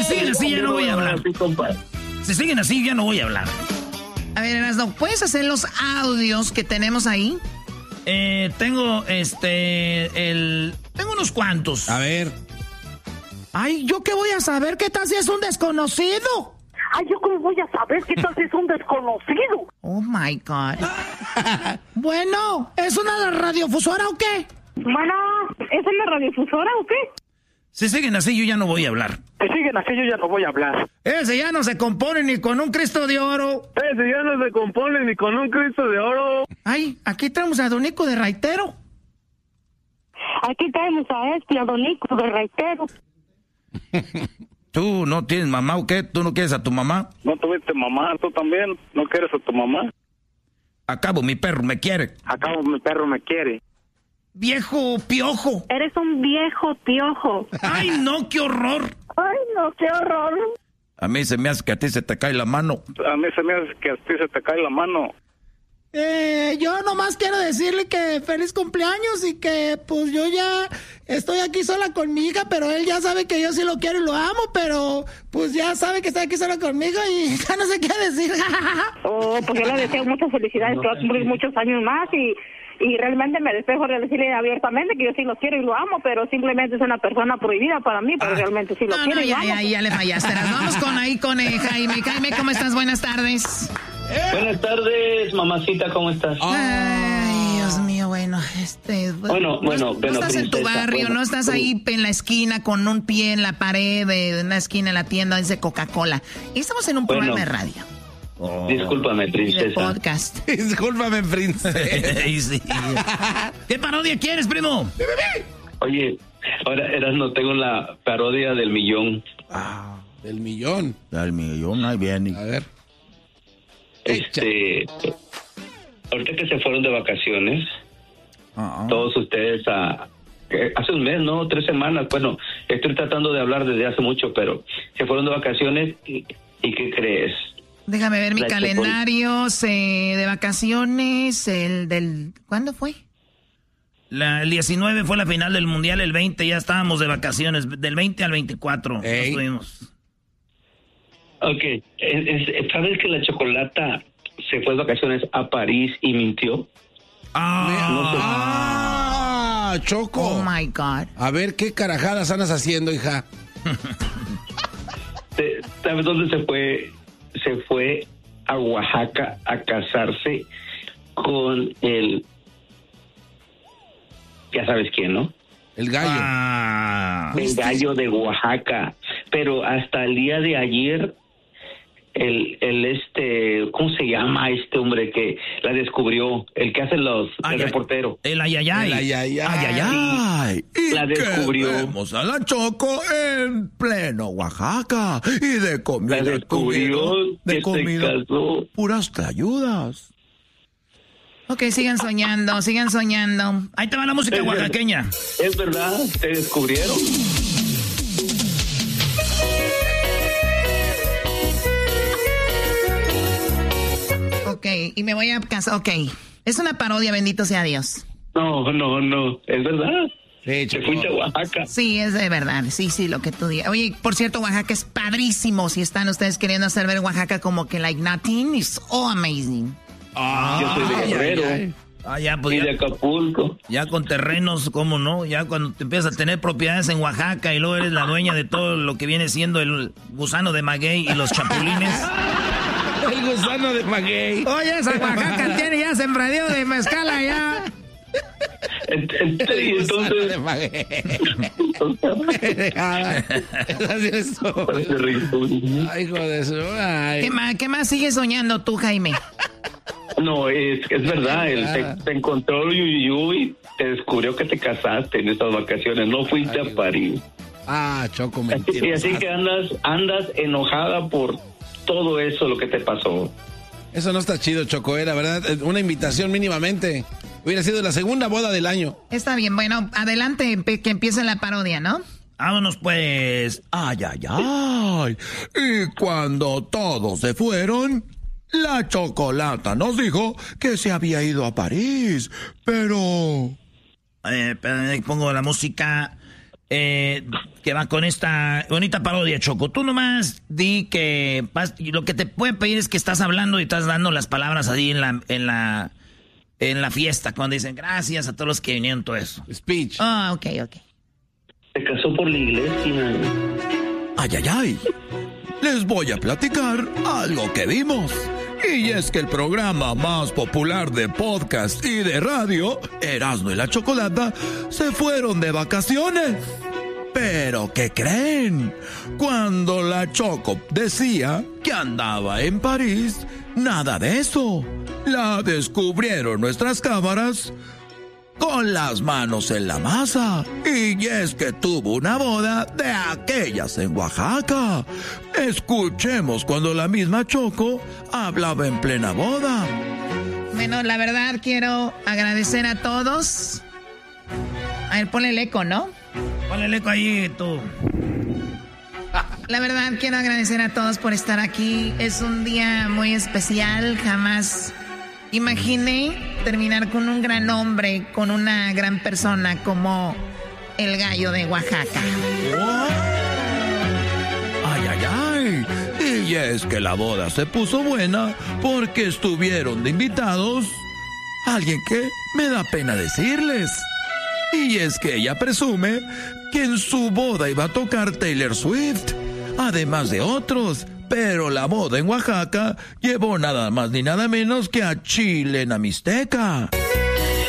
siguen así, ya no voy a hablar. Si siguen así, ya no voy a hablar. A ver, Erasno, ¿puedes hacer los audios que tenemos ahí? Tengo tengo unos cuantos. A ver. Ay, ¿yo qué voy a saber? ¿Qué tal si es un desconocido? Ay, ¿yo cómo voy a saber qué tal si es un desconocido? Oh, my God. Bueno, ¿es una radiofusora o qué? Bueno, ¿es una radiofusora o qué? Si siguen así, yo ya no voy a hablar. Si siguen así, yo ya no voy a hablar. Ese ya no se compone ni con un Cristo de oro. Ese ya no se compone ni con un Cristo de oro. Ay, aquí tenemos a Donico de Raitero. Aquí tenemos a Donico de Raitero. ¿Tú no tienes mamá o qué? ¿Tú no quieres a tu mamá? ¿No tuviste mamá? ¿Tú también? ¿No quieres a tu mamá? Acabo, mi perro me quiere. Acabo, mi perro me quiere. Viejo piojo. Eres un viejo piojo. Ay, no, qué horror. Ay, no, qué horror. A mí se me hace que a ti se te cae la mano. A mí se me hace que a ti se te cae la mano. Yo nomás quiero decirle que feliz cumpleaños y que pues yo ya estoy aquí sola con mi hija, pero él ya sabe que yo sí lo quiero y lo amo, pero pues ya sabe que está aquí sola conmigo y ya no sé qué decir. Oh, pues yo le deseo muchas felicidades, que va a cumplir muchos años más y realmente me despejo de decirle abiertamente que yo sí lo quiero y lo amo, pero simplemente es una persona prohibida para mí, pero realmente sí lo quiero y lo amo. Ya le fallaste. Vamos con Jaime. Jaime, ¿cómo estás? Buenas tardes. Buenas tardes, mamacita, ¿cómo estás? Ay, Dios mío, bueno, bueno, no estás en tu barrio, no estás ahí en la esquina con un pie en la pared de una esquina en la tienda, dice Coca-Cola. Estamos en un programa de radio. Oh. Discúlpame, princesa. Y de podcast. Discúlpame, princesa. Sí. ¿Qué parodia quieres, primo? Oye, ahora no tengo la parodia del millón. Del millón. Del millón, ahí viene. A ver. Ahorita que se fueron de vacaciones, todos ustedes hace un mes, ¿no? 3 semanas, bueno, estoy tratando de hablar desde hace mucho, pero se fueron de vacaciones y ¿qué crees? Déjame ver mi calendario de vacaciones, ¿cuándo fue? El 19 fue la final del Mundial, el 20 ya estábamos de vacaciones, del 20 al 24 estuvimos. Ok, ¿sabes que la Chocolata se fue de vacaciones a París y mintió? Choco. Oh, my God. A ver, ¿qué carajadas andas haciendo, hija? ¿Sabes dónde se fue? Se fue a Oaxaca a casarse con el... Ya sabes quién, ¿no? El gallo. El gallo de Oaxaca. Pero hasta el día de ayer... ¿cómo se llama este hombre que la descubrió? El que hace el reportero. El ayayay. La descubrió. Vemos a la Choco en pleno Oaxaca. Y de comida. La descubrió. De comida. Se casó. Puras tlayudas. Ok, sigan soñando. Ahí te va la música oaxaqueña. Es verdad, te descubrieron. Ok, y me voy a casar. Ok, es una parodia, bendito sea Dios. No, es verdad. Sí, te fuiste a Oaxaca. Sí, es de verdad, sí, lo que tú digas. Oye, por cierto, Oaxaca es padrísimo. Si están ustedes queriendo hacer ver Oaxaca como que like nothing, it's all amazing. Yo soy de Guerrero. Pues y de Acapulco. Ya con terrenos, ¿cómo no? Ya cuando te empiezas a tener propiedades en Oaxaca y luego eres la dueña de todo lo que viene siendo el gusano de maguey y los chapulines. El gusano de maguey. Oye, esa Oaxaca tiene ya sembradío de mezcal allá. Entonces... Ay, hijo de su... ¿Qué más sigues soñando tú, Jaime? No, es verdad, él te encontró y te descubrió que te casaste en estas vacaciones, no fuiste a París. Choco, mentira. Y así que andas enojada por todo eso, lo que te pasó. Eso no está chido, Choco, la verdad, una invitación mínimamente. Hubiera sido la segunda boda del año. Está bien, bueno, adelante, que empiece la parodia, ¿no? Vámonos pues. Ay. Y cuando todos se fueron, la Chocolata nos dijo que se había ido a París, pero... pongo la música. que va con esta bonita parodia, Choco. Tú nomás di que lo que te pueden pedir es que estás hablando y estás dando las palabras ahí en la fiesta, cuando dicen gracias a todos los que vinieron, todo eso. Speech. Ah, ok. Se casó por la iglesia. Ay. Les voy a platicar algo que vimos. Y es que el programa más popular de podcast y de radio, Erasmo y la Chocolata, se fueron de vacaciones. Pero, ¿qué creen? Cuando la Choco decía que andaba en París, nada de eso. La descubrieron nuestras cámaras con las manos en la masa. Y es que tuvo una boda de aquellas en Oaxaca. Escuchemos cuando la misma Choco hablaba en plena boda. Bueno, la verdad quiero agradecer a todos. A ver, ponle el eco, ¿no? Ponle el eco ahí, tú. La verdad quiero agradecer a todos por estar aquí. Es un día muy especial. Jamás imaginé terminar con un gran hombre, con una gran persona como el gallo de Oaxaca. Ay. Y es que la boda se puso buena porque estuvieron de invitados alguien que me da pena decirles. Y es que ella presume que en su boda iba a tocar Taylor Swift, además de otros. Pero la boda en Oaxaca llevó nada más ni nada menos que a Chilena Mixteca.